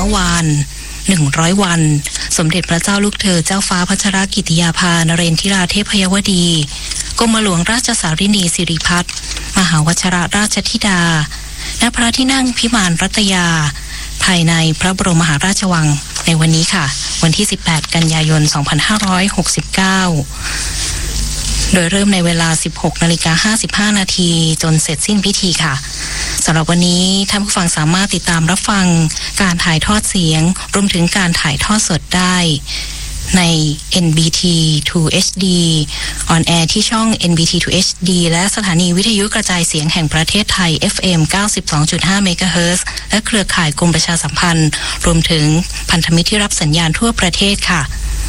วาน100 วันสมเด็จพระเจ้าลูกเธอเจ้าฟ้าพัชรกิติยาภานเรนทิราเทพยวดีกรมหลวงราชสารินีสิริพัฒน์มหาวชิรราชธิดาณพระที่นั่งพิมานรัตยาภายในพระบรมมหาราชวังในวันนี้ค่ะวันที่18กันยายน2569โดยเริ่มในเวลา 16:55 นาทีจนเสร็จสิ้นพิธีค่ะสำหรับวันนี้ท่านผู้ฟังสามารถติดตามรับฟังการถ่ายทอดเสียงรวมถึงการถ่ายทอดสดได้ใน NBT 2 HD on air ที่ช่อง NBT 2 HD และสถานีวิทยุกระจายเสียงแห่งประเทศไทย FM 92.5 เมกะเฮิรตซ์และเครือข่ายกรมประชาสัมพันธ์รวมถึงพันธมิตรที่รับสัญญาณทั่วประเทศค่ะ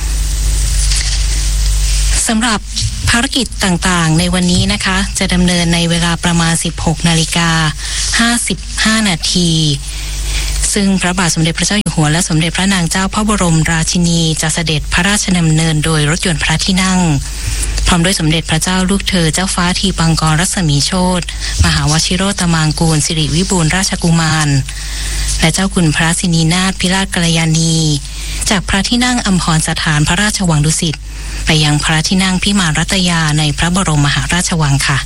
สำหรับภารกิจต่างๆในวันนี้นะคะจะดำเนินในเวลาประมาณ 16:55 นาทีซึ่งพระบาทสมเด็จพระเจ้าอยู่หัวและสมเด็จพระนางเจ้าพระบรมราชินีจะเสด็จพระราชดำเนินโดยรถยนต์พระที่นั่งพร้อมด้วยสมเด็จพระเจ้าลูกเธอเจ้าฟ้าทีปังกรรัศมีโชติมหาวชิโรตมางกูลสิริวิบูลย์ราชกุมารและเจ้าคุณพระสินีนาถพิราชกัลยาณีจากพระที่นั่งอัมพรสถานพระราชวังดุสิตไปยังพระที่นั่งพิมานรัตยาในพระบรมมหาราชวังค่ะ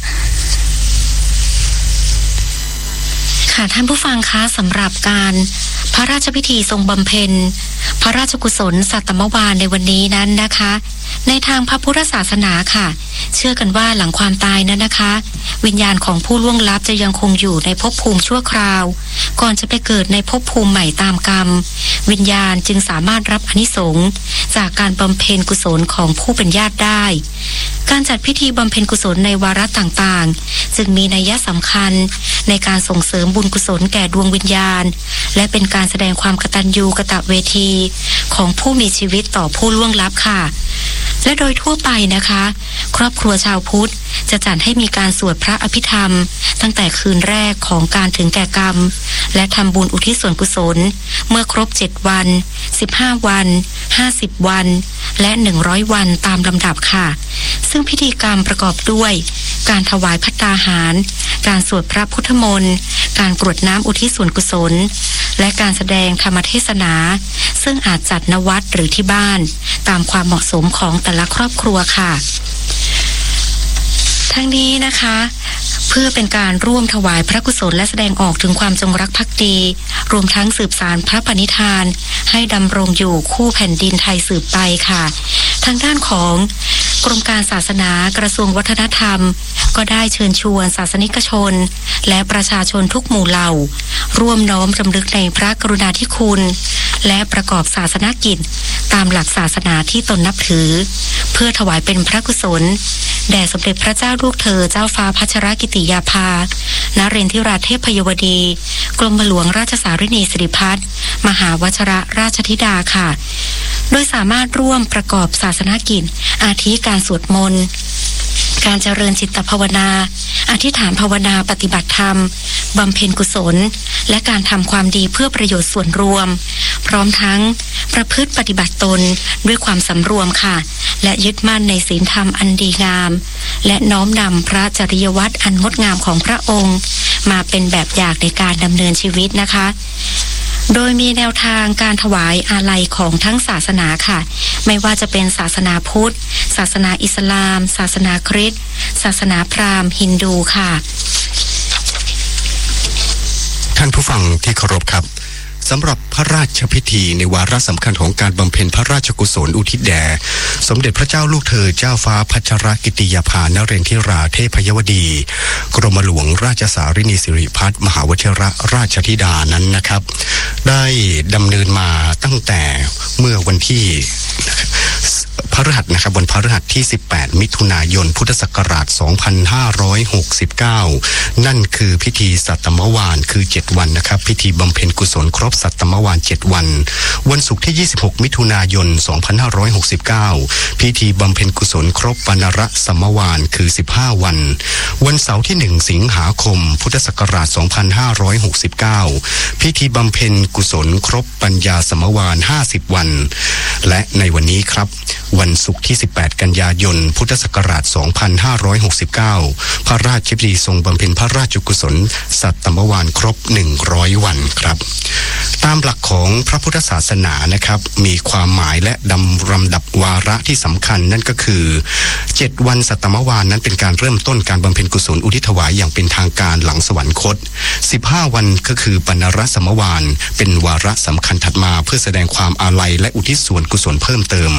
ค่ะท่านผู้ฟังคะสำหรับการพระราชพิธีทรงบำเพ็ญพระราชกุศลสัตตมวาลในวันนี้นั้นนะคะในทางพระพุทธศาสนาค่ะเชื่อกันว่าหลังความตายนั้นนะคะวิญญาณของผู้ล่วงลับจะยังคงอยู่ในภพภูมิชั่วคราวก่อนจะไปเกิดในภพภูมิใหม่ตามกรรมวิญญาณจึงสามารถรับอานิสงส์จากการบำเพ็ญกุศลของผู้เป็นญาติได้การจัดพิธีบำเพ็ญกุศลในวาระต่างๆจึงมีนัยสำคัญในการส่งเสริมบุญกุศลแก่ดวงวิญญาณและเป็นการแสดงความกตัญญูกตเวทีของผู้มีชีวิตต่อผู้ล่วงลับค่ะและโดยทั่วไปนะคะครอบครัวชาวพุทธจะจัดให้มีการสวดพระอภิธรรมตั้งแต่คืนแรกของการถึงแก่กรรมและทำบุญอุทิศส่วนกุศลเมื่อครบ7วัน15วัน50วันและ100วันตามลำดับค่ะซึ่งพิธีกรรมประกอบด้วยการถวายภัตตาหารการสวดพระพุทธมนต์การกรวดน้ำอุทิศส่วนกุศลและการแสดงธรรมเทศนาซึ่งอาจจัดณวัดหรือที่บ้านตามความเหมาะสมของแต่ละครอบครัวค่ะทั้งนี้นะคะเพื่อเป็นการร่วมถวายพระกุศลและแสดงออกถึงความจงรักภักดีรวมทั้งสืบสานพระปณิธานให้ดำรงอยู่คู่แผ่นดินไทยสืบไปค่ะทางด้านของกรมการศาสนากระทรวงวัฒนธรรมก็ได้เชิญชวนศาสนิกชนและประชาชนทุกหมู่เหล่าร่วมน้อมรำลึกในพระกรุณาธิคุณและประกอบศาสนกิจตามหลักศาสนาที่ตนนับถือเพื่อถวายเป็นพระกุศลแด่สมเด็จพระเจ้าลูกเธอเจ้าฟ้าพัชรกิติยาภานเรนทิราเทพยวดีกรมหลวงราชสารินีสิริพัฒน์มหาวชิรราชธิดาค่ะโดยสามารถร่วมประกอบศาสนกิจอาทิการสวดมนต์การเจริญจิตภาวนาอธิษฐานภาวนาปฏิบัติธรรมบำเพ็ญกุศลและการทำความดีเพื่อประโยชน์ส่วนรวมพร้อมทั้งประพฤติปฏิบัติตนด้วยความสำรวมค่ะและยึดมั่นในศีลธรรมอันดีงามและน้อมนำพระจริยวัตรอันงดงามของพระองค์มาเป็นแบบอย่างในการดำเนินชีวิตนะคะโดยมีแนวทางการถวายอาลัยของทั้งศาสนาค่ะไม่ว่าจะเป็นศาสนาพุทธศาสนาอิสลามศาสนาคริสต์ศาสนาพราหมณ์ฮินดูค่ะท่านผู้ฟังที่เคารพครับสำหรับพระราชพิธีในวาระสำคัญของการบำเพ็ญพระราชกุศลอุทิศแด่สมเด็จพระเจ้าลูกเธอเจ้าฟ้าพัชรกิติยาภานเรนทิราเทพยวดีกรมหลวงราชสารินีสิริพัฒน์มหาวชิรราชธิดานั้นนะครับได้ดำเนินมาตั้งแต่เมื่อวันที่พฤหัสนะครับวันพฤหัสที่18มิถุนายนพุทธศักราช2569นั่นคือพิธีสัตตมวาลคือ7วันนะครับพิธีบำเพ็ญกุศลครบสัตตมวาล7วันวันศุกร์ที่26มิถุนายน2569พิธีบำเพ็ญกุศลครบปานระสัมมวาลคือ15วันวันเสาร์ที่1สิงหาคมพุทธศักราช2569พิธีบำเพ็ญกุศลครบปัญญาสัมมวาล50วันและในวันนี้ครับวันศุกร์ที่ 18 กันยายน พุทธศักราช 2569 พระราชพิธีทรงบำเพ็ญพระราชกุศลสัตตมวานครบ 100 วันครับตามหลักของพระพุทธศาสนานะครับมีความหมายและลำดับวาระที่สำคัญนั่นก็คือ7วันสัตตมวานนั้นเป็นการเริ่มต้นการบำเพ็ญกุศลอุทิศถวายอย่างเป็นทางการหลังสวรรคต15วันก็คือปณรสมวานเป็นวาระสำคัญถัดมาเพื่อแสดงความอาลัยและอุทิศส่วนกุศลเพิ่มเติม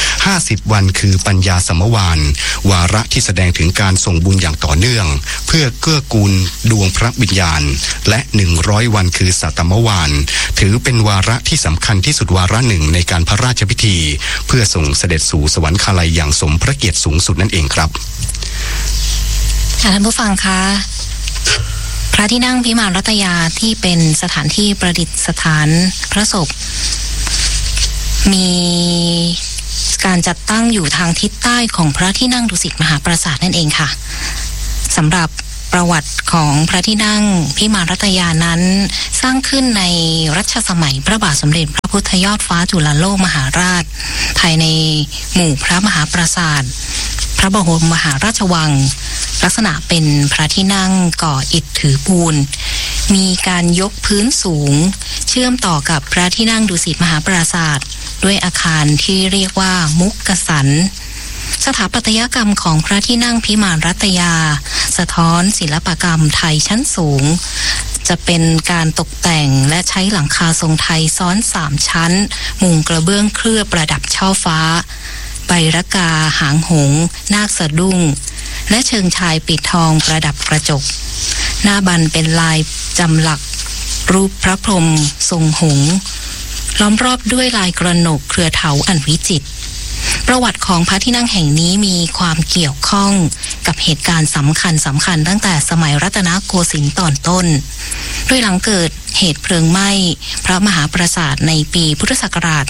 50วันคือปัญญาสมวานวาระที่แสดงถึงการส่งบุญอย่างต่อเนื่องเพื่อเกื้อกูลดวงพระวิญญาณและ100วันคือสัตตมวานถือเป็นวาระที่สำคัญที่สุดวาระหนึ่งในการพระราชพิธีเพื่อส่งเสด็จสู่สวรรคาลัยอย่างสมพระเกียรติสูงสุดนั่นเองครับท่านผู้ฟังคะพระที่นั่งพิมานรัตยาที่เป็นสถานที่ประดิษฐานพระศพมีการจัดตั้งอยู่ทางทิศใต้ของพระที่นั่งดุสิตมหาปราสาทนั่นเองค่ะสำหรับประวัติของพระที่นั่งพิมานรัตยานั้นสร้างขึ้นในรัชสมัยพระบาทสมเด็จพระพุทธยอดฟ้าจุฬาโลกมหาราชภายในหมู่พระมหาปราสาทพระบรมมหาราชวังลักษณะเป็นพระที่นั่งก่ออิฐถือปูนมีการยกพื้นสูงเชื่อมต่อกับพระที่นั่งดุสิตมหาปราสาทด้วยอาคารที่เรียกว่ามุกกสันสถาปัตยกรรมของพระที่นั่งพิมานรัตยาสะท้อนศิลปกรรมไทยชั้นสูงจะเป็นการตกแต่งและใช้หลังคาทรงไทยซ้อน3ชั้นมุงกระเบื้องเคลือบประดับช่อฟ้าใบระกาหางหงส์นาคสะดุ้งและเชิงชายปิดทองประดับกระจกหน้าบันเป็นลายจำหลักรูปพระพรหมทรงหงส์ล้อมรอบด้วยลายกระหนกเครือเถาอันวิจิตรประวัติของพระที่นั่งแห่งนี้มีความเกี่ยวข้องกับเหตุการณ์สำคัญตั้งแต่สมัยรัตนโกสินทร์ตอนต้นโดยหลังเกิดเหตุเพลิงไหม้พระมหาปราสาทในปีพุทธศักราช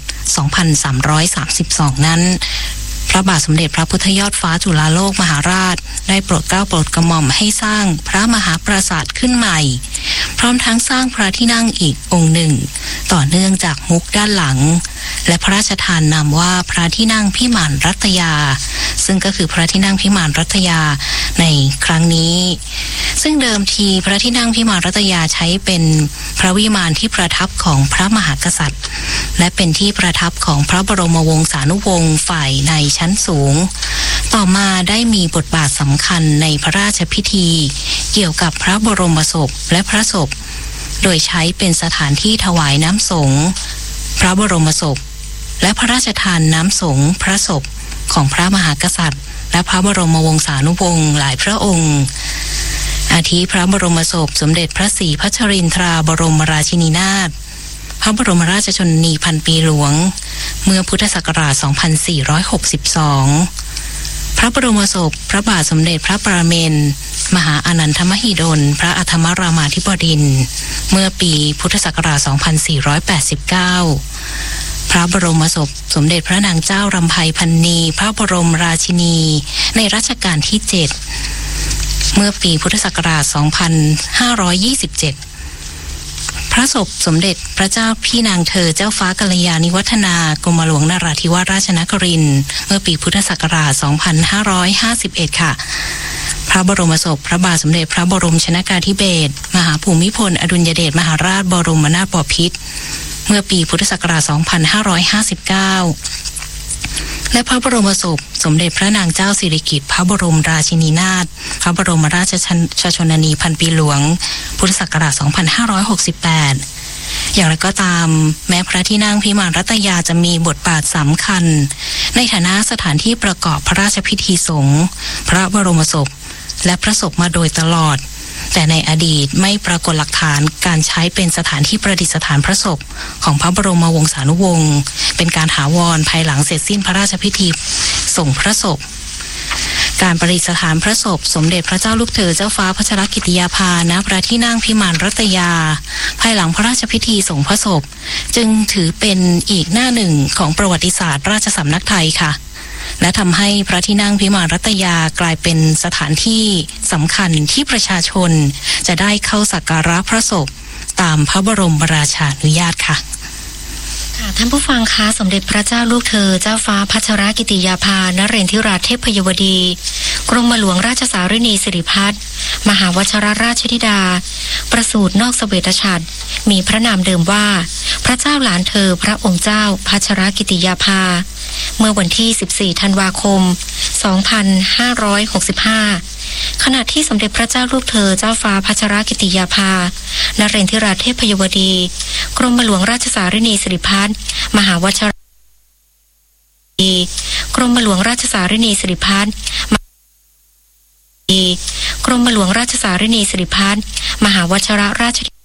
2332 นั้นพระบาทสมเด็จพระพุทธยอดฟ้าจุฬาโลกมหาราชได้โปรดเกล้าโปรดกระหม่อมให้สร้างพระมหาปราสาทขึ้นใหม่พร้อมทั้งสร้างพระที่นั่งอีกองค์หนึ่งต่อเนื่องจากมุกด้านหลังและพระราชทานนามว่าพระที่นั่งพิมานรัตยาซึ่งก็คือพระที่นั่งพิมานรัตยาในครั้งนี้ซึ่งเดิมทีพระที่นั่งพิมานรัตยาใช้เป็นพระวิมานที่ประทับของพระมหากษัตริย์และเป็นที่ประทับของพระบรมวงศานุวงศ์ฝ่ายในชั้นสูงต่อมาได้มีบทบาทสำคัญในพระราชพิธีเกี่ยวกับพระบรมศพและพระศพโดยใช้เป็นสถานที่ถวายน้ำสงฆ์พระบรมศพและพระราชทานน้ำสงฆ์พระศพของพระมหากษัตริย์และพระบรมวงศานุวงศ์หลายพระองค์อาทิพระบรมศพสมเด็จพระศรีพัชรินทราบรมราชินีนาถพระบรมราชชนนีพันปีหลวงเมื่อพุทธศักราช 2462 พระบรมศพพระบาทสมเด็จพระปรเมนทรมหาอนันทมหิดลพระอัธมรามาธิบดินทร์เมื่อปีพุทธศักราช 2489 พระบรมศพสมเด็จพระนางเจ้ารำไพพรรณีพระบรมราชินีในรัชกาลที่ 7 เมื่อปีพุทธศักราช 2527 พระศพสมเด็จพระเจ้าพี่นางเธอเจ้าฟ้ากัลยาณิวัฒนากรมหลวงนราธิวาสราชนครินทร์เมื่อปีพุทธศักราช 2551 ค่ะพระบรมศพพระบาทสมเด็จพระบรมชนกาธิเบศรมหาภูมิพลอดุลยเดชมหาราชบรมนาถบพิตรเมื่อปีพุทธศักราช 2559 และพระบรมศพสมเด็จพระนางเจ้าสิริกิติ์พระบรมราชินีนาถพระบรมราชชนนีพันปีหลวงพุทธศักราช 2568 อย่างไรก็ตามแม้พระที่นั่งพิมานรัตยาจะมีบทบาทสำคัญในฐานะสถานที่ประกอบพระราชพิธีสงฆ์พระบรมศพและพระศพมาโดยตลอดแต่ในอดีตไม่ปรากฏหลักฐานการใช้เป็นสถานที่ประดิษฐานพระศพของพระบรมวงศานุวงศ์เป็นการถาวรภายหลังเสร็จสิ้นพระราชพิธีส่งพระศพการประดิษฐานพระศพสมเด็จพระเจ้าลูกเธอเจ้าฟ้าพัชรกิติยาภาณพระที่นั่งพิมานรัตยาภายหลังพระราชพิธีส่งพระศพจึงถือเป็นอีกหน้าหนึ่งของประวัติศาสตร์ราชสำนักไทยค่ะและทำให้พระที่นั่งพิมานรัตยากลายเป็นสถานที่สำคัญที่ประชาชนจะได้เข้าสักการะพระศพตามพระบรมราชานุญาตค่ะท่านผู้ฟังคะสมเด็จพระเจ้าลูกเธอเจ้าฟ้าพัชรกิติยาภานเรนทิราเทพยวดีกรมหลวงราชสารินีสิริพัฒน์มหาวชิรราชธิดาประสูตินอกเสวตฉัตรมีพระนามเดิมว่าพระเจ้าหลานเธอพระองค์เจ้าพัชรกิติยาภาเมื่อวันที่14ธันวาคม2565ขณะที่สมเด็จพระเจ้าลูกเธอเจ้าฟ้าพัชรกิติยาภานเรนทิราเทพยวดีกรมหลวงราชสารินีสิริพัฒน์มหาวชิรกรมหลวงราชสารินีสิริพัฒน์กรมหลวงราชสารินีสิริพัฒน์มหาวชิรราช